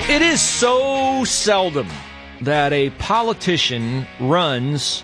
It is so seldom that a politician runs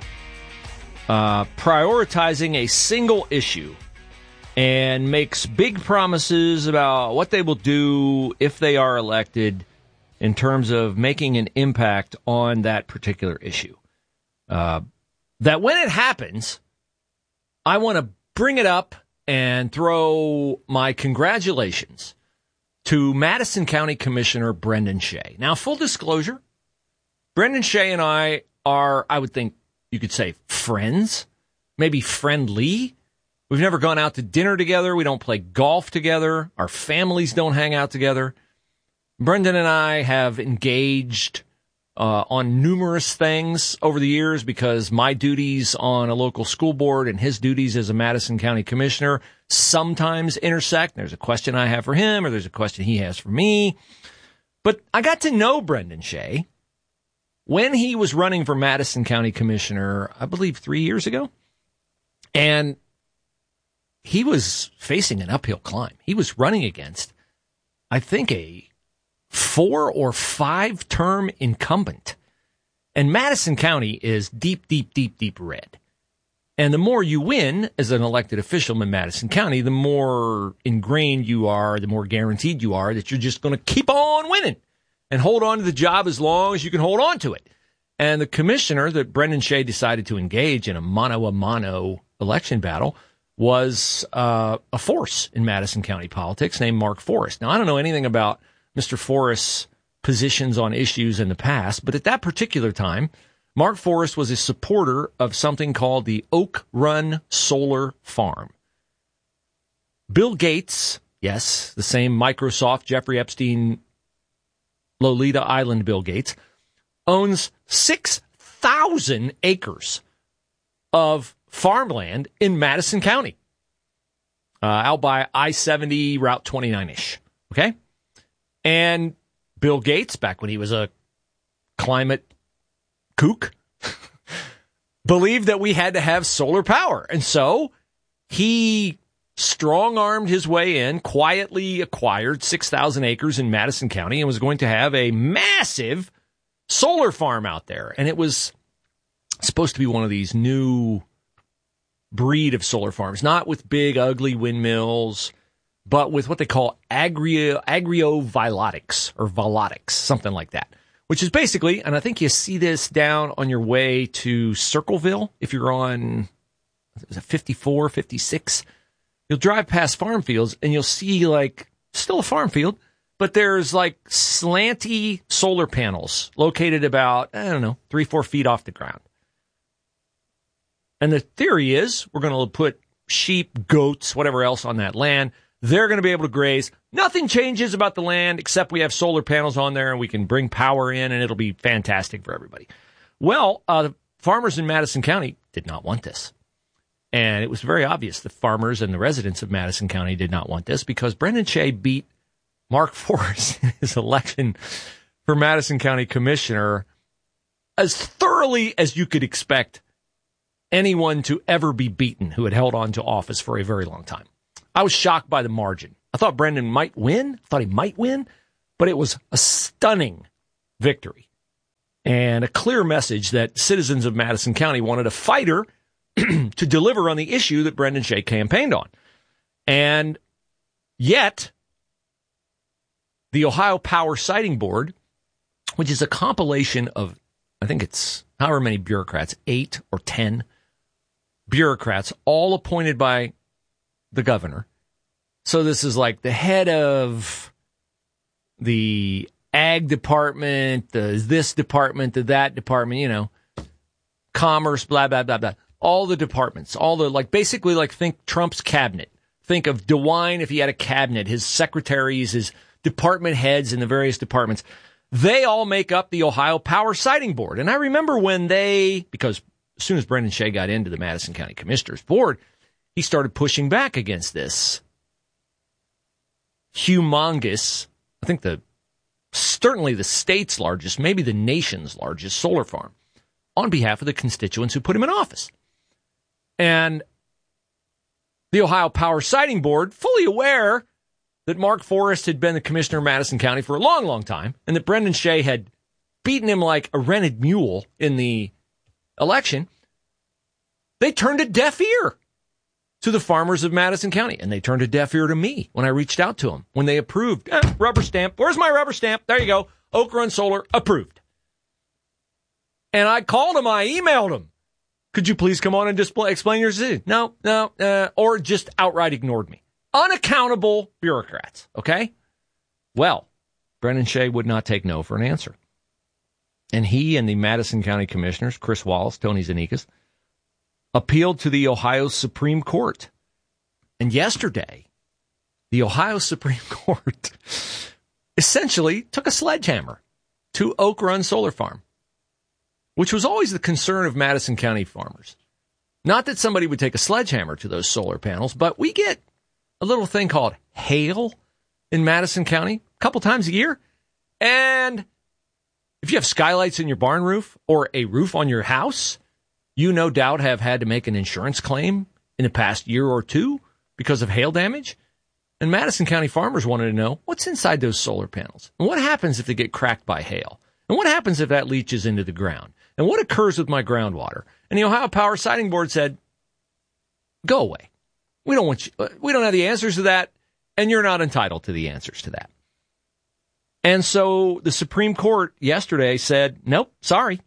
prioritizing a single issue and makes big promises about what they will do if they are elected in terms of making an impact on that particular issue. That when it happens, I want to bring it up and throw my congratulations to Madison County Commissioner Brendan Shea. Now, full disclosure, Brendan Shea and I are, I would think you could say, friends, maybe friendly. We've never gone out to dinner together. We don't play golf together. Our families don't hang out together. Brendan and I have engaged on numerous things over the years because my duties on a local school board and his duties as a Madison County Commissioner sometimes intersect. There's a question I have for him or there's a question he has for me. But I got to know Brendan Shea when he was running for Madison County Commissioner, I believe 3 years ago. And he was facing an uphill climb. He was running against, I think, a 4 or 5 term incumbent. And Madison County is deep, deep, deep, deep red. And the more you win as an elected official in Madison County, the more ingrained you are, the more guaranteed you are that you're just going to keep on winning and hold on to the job as long as you can hold on to it. And the commissioner that Brendan Shea decided to engage in a mano-a-mano election battle was a force in Madison County politics named Mark Forrest. Now, I don't know anything about Mr. Forrest's positions on issues in the past, but at that particular time, Mark Forrest was a supporter of something called the Oak Run Solar Farm. Bill Gates, yes, the same Microsoft, Jeffrey Epstein, Lolita Island Bill Gates, owns 6,000 acres of farmland in Madison County, out by I-70, Route 29-ish, okay? And Bill Gates, back when he was a climate kook, believed that we had to have solar power. And so he strong-armed his way in, quietly acquired 6,000 acres in Madison County and was going to have a massive solar farm out there. And it was supposed to be one of these new breed of solar farms, not with big, ugly windmills, but with what they call agriovoltaics or volatics, something like that, which is basically, and I think you see this down on your way to Circleville, if you're on 54, 56, you'll drive past farm fields and you'll see like still a farm field, but there's like slanty solar panels located about, 3-4 feet off the ground. And the theory is we're going to put sheep, goats, whatever else on that land. They're going to be able to graze. Nothing changes about the land except we have solar panels on there and we can bring power in and it'll be fantastic for everybody. Well, the farmers in Madison County did not want this. And it was very obvious the farmers and the residents of Madison County did not want this because Brendan Shea beat Mark Forrest in his election for Madison County Commissioner as thoroughly as you could expect anyone to ever be beaten who had held on to office for a very long time. I was shocked by the margin. I thought Brendan might win. I thought he might win, but it was a stunning victory and a clear message that citizens of Madison County wanted a fighter to deliver on the issue that Brendan Shea campaigned on. And yet, the Ohio Power Siting Board, which is a compilation of, I think it's however many bureaucrats, 8 or 10 bureaucrats, all appointed by the governor. So this is like the head of the ag department, this department, that department, commerce, blah, blah, blah, blah. All the departments, basically think Trump's cabinet. Think of DeWine if he had a cabinet, his secretaries, his department heads in the various departments. They all make up the Ohio Power Siting Board. And I remember when because as soon as Brendan Shea got into the Madison County Commissioners Board, he started pushing back against this humongous, I think certainly the state's largest, maybe the nation's largest solar farm on behalf of the constituents who put him in office. And the Ohio Power Siting Board, fully aware that Mark Forrest had been the commissioner of Madison County for a long, long time, and that Brendan Shea had beaten him like a rented mule in the election, they turned a deaf ear to the farmers of Madison County, and they turned a deaf ear to me when I reached out to them, when they approved. Rubber stamp. Where's my rubber stamp? There you go. Oak Run Solar approved. And I called them. I emailed them. Could you please come on and explain your decision? No, or just outright ignored me. Unaccountable bureaucrats, okay? Well, Brendan Shea would not take no for an answer. And he and the Madison County commissioners, Chris Wallace, Tony Zanikas, appealed to the Ohio Supreme Court. And yesterday, the Ohio Supreme Court essentially took a sledgehammer to Oak Run Solar Farm, which was always the concern of Madison County farmers. Not that somebody would take a sledgehammer to those solar panels, but we get a little thing called hail in Madison County a couple times a year. And if you have skylights in your barn roof or a roof on your house, you no doubt have had to make an insurance claim in the past year or two because of hail damage. And Madison County farmers wanted to know what's inside those solar panels. And what happens if they get cracked by hail? And what happens if that leaches into the ground? And what occurs with my groundwater? And the Ohio Power Siting Board said, go away. We don't have the answers to that, and you're not entitled to the answers to that. And so the Supreme Court yesterday said, nope, sorry.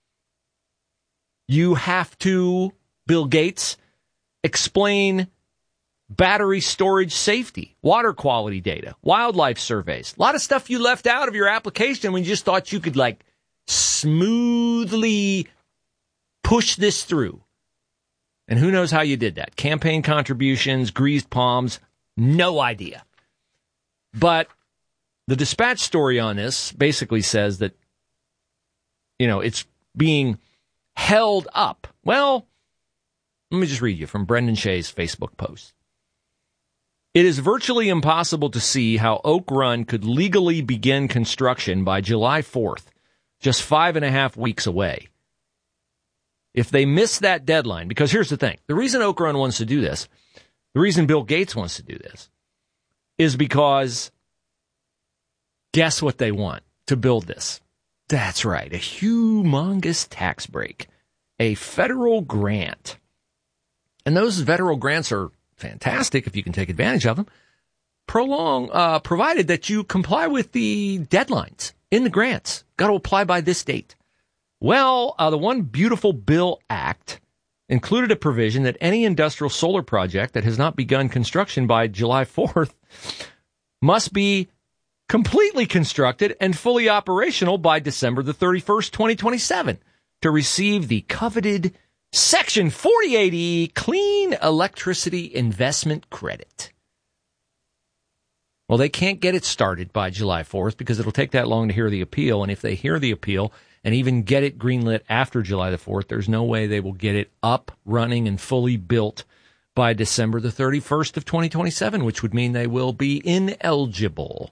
You have to, Bill Gates, explain battery storage safety, water quality data, wildlife surveys, a lot of stuff you left out of your application when you just thought you could smoothly push this through. And who knows how you did that? Campaign contributions, greased palms, no idea. But the Dispatch story on this basically says that, it's being held up. Well, let me just read you from Brendan Shea's Facebook post. It is virtually impossible to see how Oak Run could legally begin construction by July 4th, just 5.5 weeks away. If they miss that deadline, because here's the thing, the reason Oak Run wants to do this, the reason Bill Gates wants to do this, is because guess what they want to build this? That's right, a humongous tax break, a federal grant. And those federal grants are fantastic if you can take advantage of them, provided that you comply with the deadlines in the grants. Got to apply by this date. Well, the One Beautiful Bill Act included a provision that any industrial solar project that has not begun construction by July 4th must be completely constructed and fully operational by December the 31st, 2027 to receive the coveted Section 48E Clean Electricity Investment Credit. Well, they can't get it started by July 4th because it'll take that long to hear the appeal. And if they hear the appeal and even get it greenlit after July the 4th, there's no way they will get it up, running, and fully built by December the 31st of 2027, which would mean they will be ineligible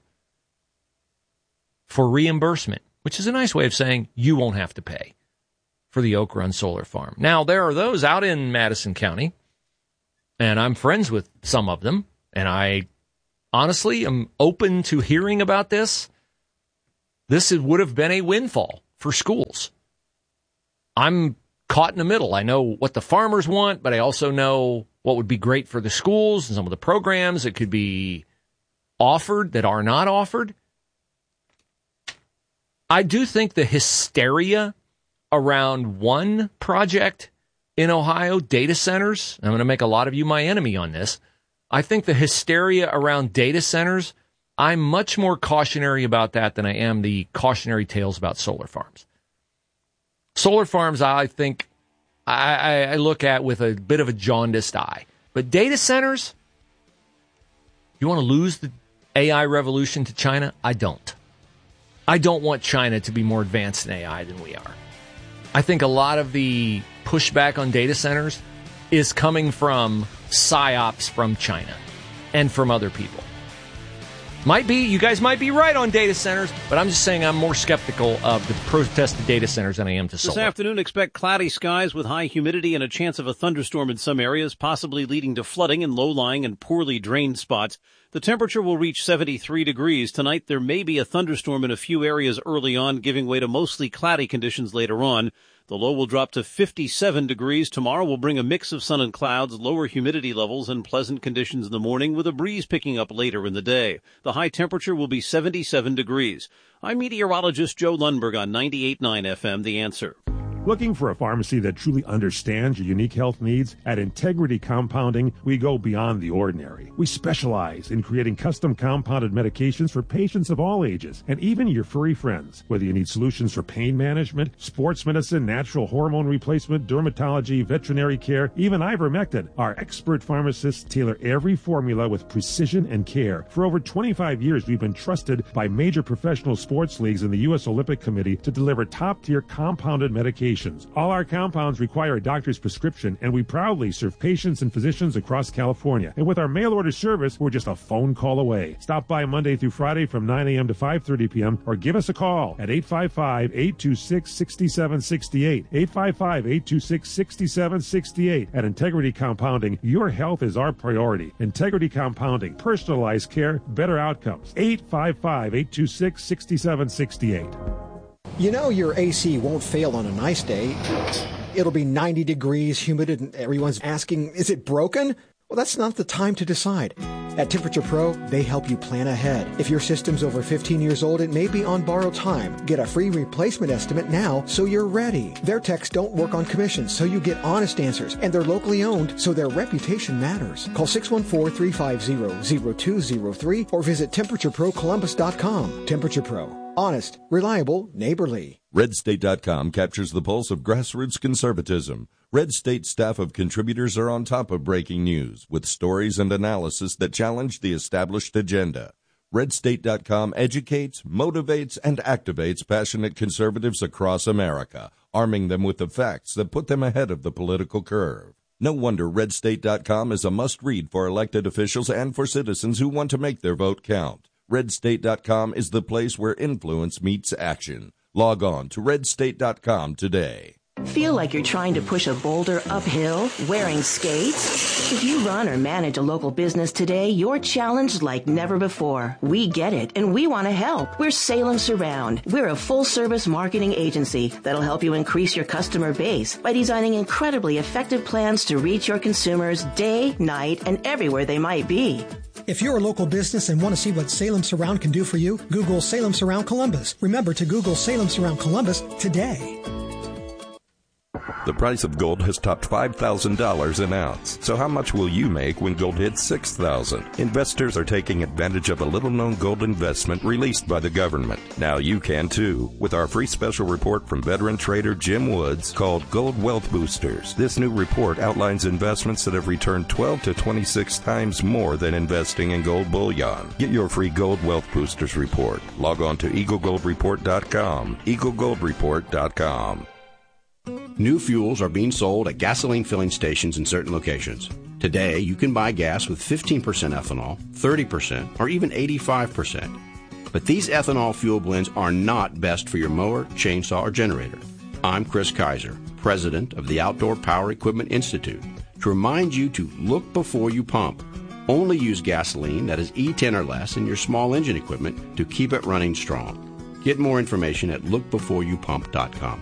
for reimbursement, which is a nice way of saying you won't have to pay for the Oak Run Solar Farm. Now, there are those out in Madison County, and I'm friends with some of them, and I honestly am open to hearing about this. This would have been a windfall for schools. I'm caught in the middle. I know what the farmers want, but I also know what would be great for the schools and some of the programs that could be offered that are not offered. I do think the hysteria around one project in Ohio, data centers, I'm going to make a lot of you my enemy on this. I think the hysteria around data centers, I'm much more cautionary about that than I am the cautionary tales about solar farms. Solar farms, I think, I look at with a bit of a jaundiced eye. But data centers, you want to lose the AI revolution to China? I don't. I don't want China to be more advanced in AI than we are. I think a lot of the pushback on data centers is coming from psyops from China and from other people. Might be, you guys might be right on data centers, but I'm just saying I'm more skeptical of the protested data centers than I am to solar. This afternoon, expect cloudy skies with high humidity and a chance of a thunderstorm in some areas, possibly leading to flooding in low-lying and poorly drained spots. The temperature will reach 73 degrees. Tonight, there may be a thunderstorm in a few areas early on, giving way to mostly cloudy conditions later on. The low will drop to 57 degrees. Tomorrow will bring a mix of sun and clouds, lower humidity levels, and pleasant conditions in the morning with a breeze picking up later in the day. The high temperature will be 77 degrees. I'm meteorologist Joe Lundberg on 98.9 FM, The Answer. Looking for a pharmacy that truly understands your unique health needs? At Integrity Compounding, we go beyond the ordinary. We specialize in creating custom compounded medications for patients of all ages, and even your furry friends. Whether you need solutions for pain management, sports medicine, natural hormone replacement, dermatology, veterinary care, even ivermectin, our expert pharmacists tailor every formula with precision and care. For over 25 years, we've been trusted by major professional sports leagues and the U.S. Olympic Committee to deliver top-tier compounded medications. All our compounds require a doctor's prescription, and we proudly serve patients and physicians across California. And with our mail-order service, we're just a phone call away. Stop by Monday through Friday from 9 a.m. to 5:30 p.m. or give us a call at 855-826-6768. 855-826-6768. At Integrity Compounding, your health is our priority. Integrity Compounding, personalized care, better outcomes. 855-826-6768. You know your AC won't fail on a nice day. It'll be 90 degrees, humid, and everyone's asking, is it broken? Well, that's not the time to decide. At Temperature Pro, they help you plan ahead. If your system's over 15 years old, it may be on borrowed time. Get a free replacement estimate now so you're ready. Their techs don't work on commissions, so you get honest answers. And they're locally owned, so their reputation matters. Call 614-350-0203 or visit TemperatureProColumbus.com. Temperature Pro. Honest, reliable, neighborly. RedState.com captures the pulse of grassroots conservatism. Red State staff of contributors are on top of breaking news with stories and analysis that challenge the established agenda. RedState.com educates, motivates, and activates passionate conservatives across America, arming them with the facts that put them ahead of the political curve. No wonder RedState.com is a must-read for elected officials and for citizens who want to make their vote count. RedState.com is the place where influence meets action. Log on to RedState.com today. Feel like you're trying to push a boulder uphill wearing skates? If you run or manage a local business today, you're challenged like never before. We get it, and we want to help. We're Salem Surround. We're a full-service marketing agency that'll help you increase your customer base by designing incredibly effective plans to reach your consumers day, night, and everywhere they might be. If you're a local business and want to see what Salem Surround can do for you, Google Salem Surround Columbus. Remember to Google Salem Surround Columbus today. The price of gold has topped $5,000 an ounce. So how much will you make when gold hits $6,000? Investors are taking advantage of a little-known gold investment released by the government. Now you can too, with our free special report from veteran trader Jim Woods called Gold Wealth Boosters. This new report outlines investments that have returned 12 to 26 times more than investing in gold bullion. Get your free Gold Wealth Boosters report. Log on to EagleGoldReport.com. EagleGoldReport.com. New fuels are being sold at gasoline filling stations in certain locations. Today, you can buy gas with 15% ethanol, 30%, or even 85%. But these ethanol fuel blends are not best for your mower, chainsaw, or generator. I'm Chris Kaiser, president of the Outdoor Power Equipment Institute, to remind you to look before you pump. Only use gasoline that is E10 or less in your small engine equipment to keep it running strong. Get more information at lookbeforeyoupump.com.